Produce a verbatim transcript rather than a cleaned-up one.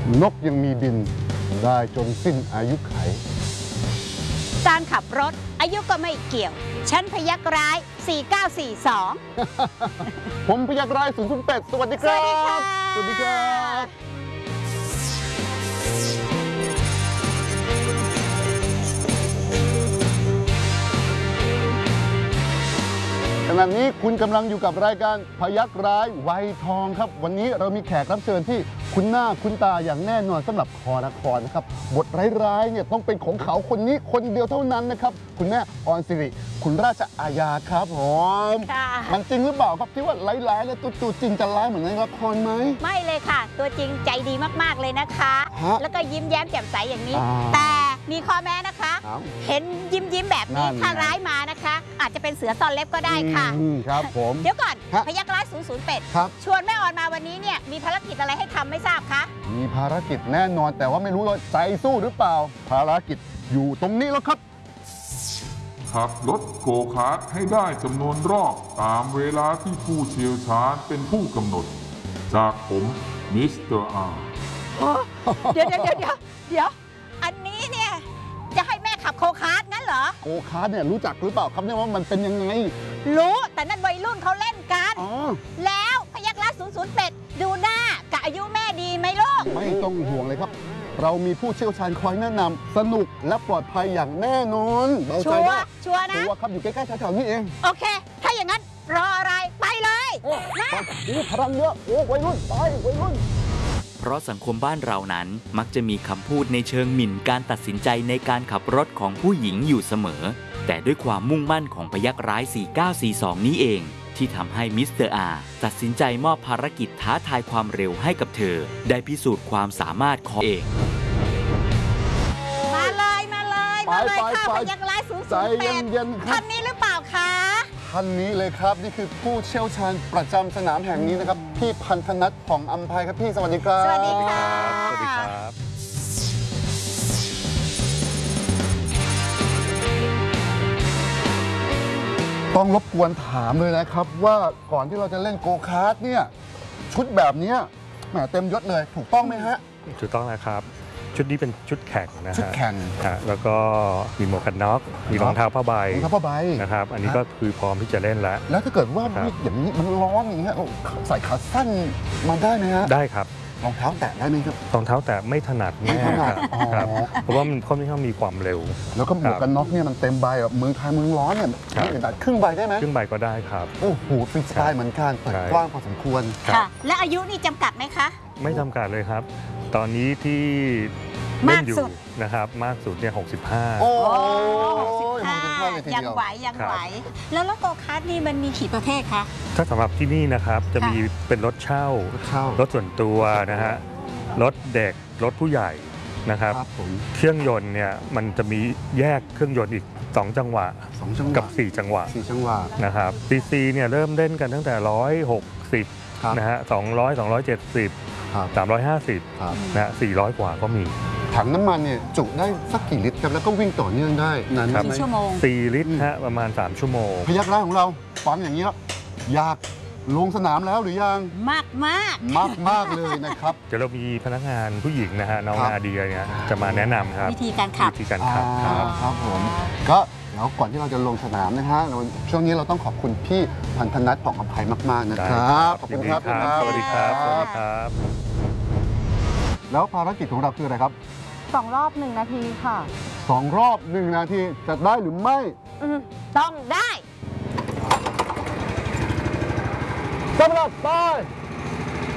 นกยังมีบินได้จนสิ้นอายุไขการขับรถอายุก็ไม่เกี่ยวฉันพยักร้ายสี่เก้าสี่สองผมพยักร้ายศูนย์ศูนย์แปดสวัสดีครับสวัสดีครับขณะนี้คุณกำลังอยู่กับรายการพยักร้ายวัยทองครับวันนี้เรามีแขกรับเชิญที่คุ้นหน้าคุ้นตาอย่างแน่นอนสำหรับคอละครนะครับบทร้ายๆเนี่ยต้องเป็นของเขาคนนี้คนเดียวเท่านั้นนะครับคุณแม่ออนสิริคุณราชอาญาครับผมมันจริงหรือเปล่าครับที่ว่าร้ายๆแล้วตัวจริงจะร้ายเหมือนในละครไหมไม่เลยค่ะตัวจริงใจดีมากๆเลยนะคะแล้วก็ยิ้มแย้มแจ่มใสอย่างนี้แต่มีข้อแม้นะคะเห็นยิ้มยิ้มแบบนี้ถ้าร้ายมานะคะอาจจะเป็นเสือซ่อนเล็บก็ได้ค่ะครับผมเดี๋ยวก่อนพยักร้ายศูนย์ศูนย์แปดชวนแม่ออนมาวันนี้เนี่ยมีภารกิจอะไรให้ทำไม่ทราบคะมีภารกิจแน่นอนแต่ว่าไม่รู้ว่าใจสู้หรือเปล่าภารกิจอยู่ตรงนี้แล้วครับขับรถโกคาร์ทให้ได้จำนวนรอบตามเวลาที่ผู้เชี่ยวชาญเป็นผู้กำหนดจากผมมิสเตอร์อาร์เดี๋ยวเดี๋ยวเดี๋ยวเดี๋ยวอันนี้เนี่ยจะให้แม่ขับโกคาร์ทงั้นเหรอโกคาร์ทเนี่ยรู้จักหรือเปล่าครับเนี่ยว่ามันเป็นยังไงรู้แต่นั่นวัยรุ่นเขาเล่นกันแล้วพยักร้ายศูนย์ศูนย์แปดดูหน้ากับอายุแม่ดีไหมลูกไม่ต้องห่วงเลยครับเรามีผู้เชี่ยวชาญคอยแนะนำสนุกและปลอดภัยอย่างแน่นอนชัวร์ชัวร์นะชัวร์ครับอยู่ใกล้ๆแถวๆนี้เองโอเคถ้าอย่างนั้นรออะไรไปเลยมาโอ้พลังเยอะโอ้วัยรุ่นไปวัยรุ่นเพราะสังคมบ้านเรานั้นมักจะมีคำพูดในเชิงหมิ่นการตัดสินใจในการขับรถของผู้หญิงอยู่เสมอแต่ด้วยความมุ่งมั่นของพยักร้ายสี่เก้าสี่สองนี้เองที่ทำให้มิสเตอร์อาร์ตัดสินใจมอบภารกิจท้าทายความเร็วให้กับเธอได้พิสูจน์ความสามารถของเองมาเลยมาเลยมาเลยค่ะพยักร้ายศูนย์ศูนย์แปดท่านนี้หรือเปล่าคะท่านนี้เลยครับนี่คือผู้เชี่ยวชาญประจำสนามแห่งนี้นะครับพี่พันธนัทผ่องอำไพครับพี่สวัสดีครับสวัสดีค่ะสวัสดีครับต้องรบกวนถามเลยนะครับว่าก่อนที่เราจะเล่นโกคาร์ทเนี่ยชุดแบบนี้แหมเต็มยศเลยถูกต้องไหมฮะถูกต้องนะครับชุดนี้เป็นชุดแข่งนะฮะชุดแข่งแล้วก็มีหมวกกันน็อกมีรองเท้าผ้าใบรองเท้าผ้าใบนะครับอันนี้ก็คือพร้อมที่จะเล่นแล้วแล้วถ้าเกิดว่าอย่างนี้มันร้อนอย่างเงี้ยใส่ขาสั้นมาได้ไหมฮะได้ครับรองเท้าแตะได้ไหมครับรองเท้าแตะไม่ถนัดแน่ครับเพราะว่ามันค่อนข้างมีความเร็วแล้วก็หมวกกันน็อกเนี่ยมันเต็มใบแบบเมืองไทยเมืองร้อนเนี่ยแต่ครึ่งใบได้ไหมครึ่งใบก็ได้ครับโอ้โหฟรีสไตล์เหมือนกันเปิดกว้างพอสมควรค่ะและอายุนี่จำกัดไหมคะไม่จำกัดเลยครับตอนนี้ที่เล่นอยู่นะครับมากสุดเนี่ยหกสิบห้าโอ้หกสิบห้ายังไหวยังไหวแล้วรถโกคาร์ทนี่มันมีกี่ประเภทคะถ้าสำหรับที่นี่นะครับจะมีเป็นรถเช่ารถส่วนตัวนะฮะรถเด็กรถผู้ใหญ่นะครับเครื่องยนต์เนี่ยมันจะมีแยกเครื่องยนต์อีกสองจังหวะกับสี่จังหวะสี่จังหวะนะครับซีซีเนี่ยเริ่มเล่นกันตั้งแต่หนึ่งร้อยหกสิบนะฮะสองร้อย สองร้อยเจ็ดสิบ สามร้อยห้าสิบนะฮะสี่ร้อยกว่าก็มีถังน้ำมันเนี่ยจุได้สักกี่ลิตรครับแล้วก็วิ่งต่อเนื่องได้นานกี่ชั่วโมงสี่ลิตรฮะประมาณสามชั่วโมงพยักร้ายของเราฟังอย่างนี้แล้วอยากลงสนามแล้วหรือยังมากมากมากมากเลยนะครับเดี๋ยวเรามีพนักงานผู้หญิงนะฮะน้องนาเดียเนี่ยจะมาแนะนำครับวิธีการขับวิธีการขับครับผมก็แล้วก่อนที่เราจะลงสนามนะฮะช่วงนี้เราต้องขอบคุณพี่พันธนัทผ่องอภัยมากๆนะครับขอบคุณครับสวัสดีครับสวัสดีครับแล้วภารกิจของเราคืออะไรครับสองรอบหนึ่งนาทีค่ะสองรอบหนึ่งนาทีจะได้หรือไม่ต้องได้สำหรับไป